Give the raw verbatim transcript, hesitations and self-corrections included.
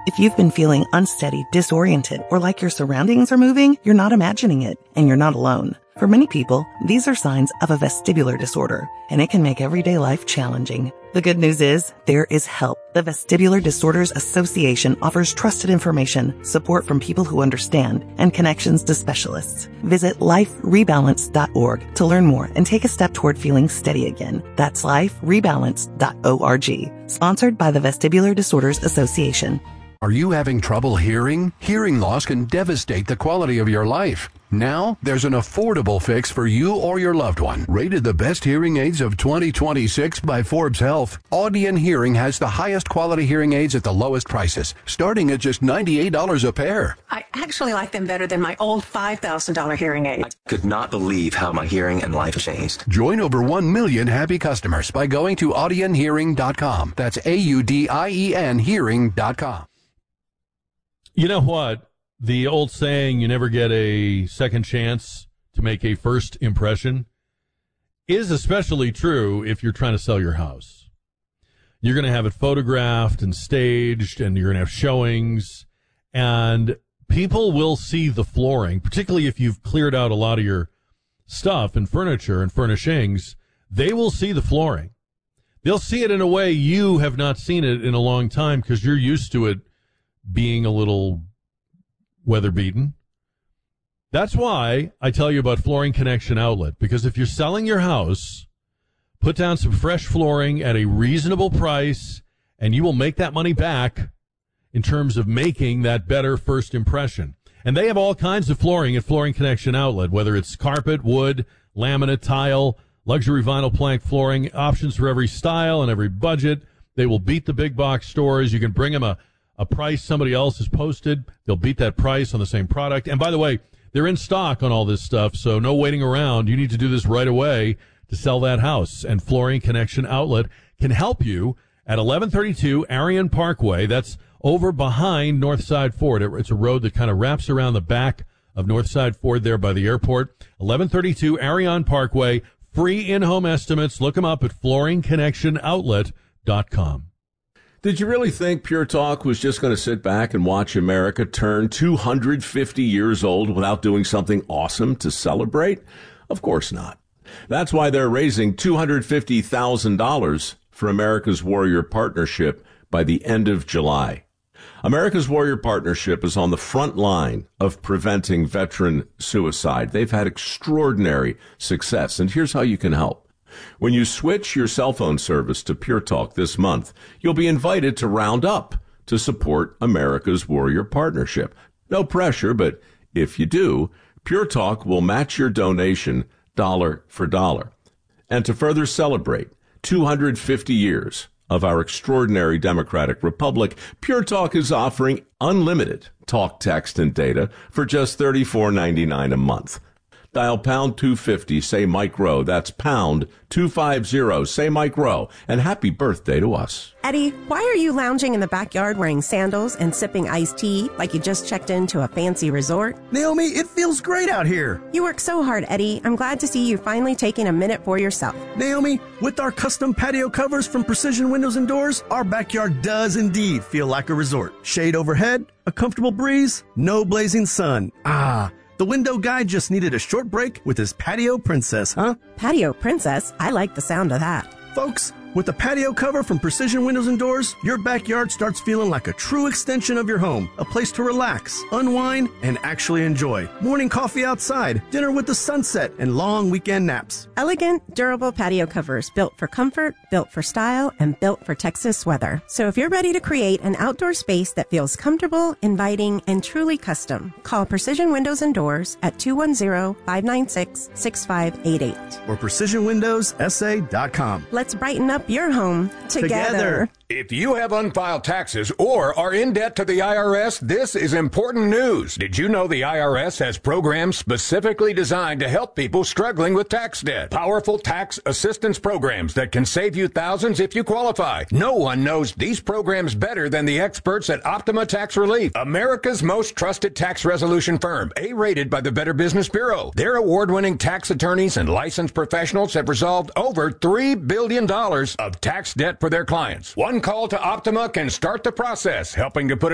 If you've been feeling unsteady, disoriented, or like your surroundings are moving, you're not imagining it, and you're not alone. For many people, these are signs of a vestibular disorder, and it can make everyday life challenging. The good news is, there is help. The Vestibular Disorders Association offers trusted information, support from people who understand, and connections to specialists. Visit life rebalance dot org to learn more and take a step toward feeling steady again. That's life rebalance dot org. Sponsored by the Vestibular Disorders Association. Are you having trouble hearing? Hearing loss can devastate the quality of your life. Now, there's an affordable fix for you or your loved one. Rated the best hearing aids of twenty twenty-six by Forbes Health, Audion Hearing has the highest quality hearing aids at the lowest prices, starting at just ninety-eight dollars a pair. I actually like them better than my old five thousand dollars hearing aid. I could not believe how my hearing and life changed. Join over one million happy customers by going to audion hearing dot com. That's A U D I E N hearing dot com. You know what? The old saying, you never get a second chance to make a first impression, is especially true if you're trying to sell your house. You're going to have it photographed and staged, and you're going to have showings, and people will see the flooring, particularly if you've cleared out a lot of your stuff and furniture and furnishings. They will see the flooring. They'll see it in a way you have not seen it in a long time because you're used to it being a little weather beaten. That's why I tell you about Flooring Connection Outlet, because if you're selling your house, put down some fresh flooring at a reasonable price, and you will make that money back in terms of making that better first impression. And they have all kinds of flooring at Flooring Connection Outlet, whether it's carpet, wood, laminate, tile, luxury vinyl plank flooring, options for every style and every budget. They will beat the big box stores. You can bring them a a price somebody else has posted. They'll beat that price on the same product. And by the way, they're in stock on all this stuff, so no waiting around. You need to do this right away to sell that house. And Flooring Connection Outlet can help you at eleven thirty-two Arion Parkway. That's over behind Northside Ford. It's a road that kind of wraps around the back of Northside Ford there by the airport. eleven thirty-two Arion Parkway. Free in-home estimates. Look them up at flooring connection outlet dot com. Did you really think Pure Talk was just going to sit back and watch America turn two hundred fifty years old without doing something awesome to celebrate? Of course not. That's why they're raising two hundred fifty thousand dollars for America's Warrior Partnership by the end of July. America's Warrior Partnership is on the front line of preventing veteran suicide. They've had extraordinary success, and here's how you can help. When you switch your cell phone service to Pure Talk this month, you'll be invited to round up to support America's Warrior Partnership. No pressure, but if you do, Pure Talk will match your donation dollar for dollar. And to further celebrate two hundred fifty years of our extraordinary democratic republic, Pure Talk is offering unlimited talk, text, and data for just thirty-four ninety-nine a month. Dial pound two fifty, say Mike Rowe. That's pound two fifty, say Mike Rowe. And happy birthday to us. Eddie, why are you lounging in the backyard wearing sandals and sipping iced tea like you just checked into a fancy resort? Naomi, it feels great out here. You work so hard, Eddie. I'm glad to see you finally taking a minute for yourself. Naomi, with our custom patio covers from Precision Windows and Doors, our backyard does indeed feel like a resort. Shade overhead, a comfortable breeze, no blazing sun. Ah, the window guy just needed a short break with his Patio Princess, huh? Patio Princess? I like the sound of that. Folks, with the patio cover from Precision Windows and Doors, your backyard starts feeling like a true extension of your home. A place to relax, unwind, and actually enjoy. Morning coffee outside, dinner with the sunset, and long weekend naps. Elegant, durable patio covers built for comfort, built for style, and built for Texas weather. So if you're ready to create an outdoor space that feels comfortable, inviting, and truly custom, call Precision Windows and Doors at two one zero, five nine six, six five eight eight. Or precision windows s a dot com. Let's brighten up your home together. Together. If you have unfiled taxes or are in debt to the I R S, this is important news. Did you know the I R S has programs specifically designed to help people struggling with tax debt? Powerful tax assistance programs that can save you thousands if you qualify. No one knows these programs better than the experts at Optima Tax Relief, America's most trusted tax resolution firm, A-rated by the Better Business Bureau. Their award-winning tax attorneys and licensed professionals have resolved over three billion dollars of tax debt for their clients. One call to Optima can start the process, helping to put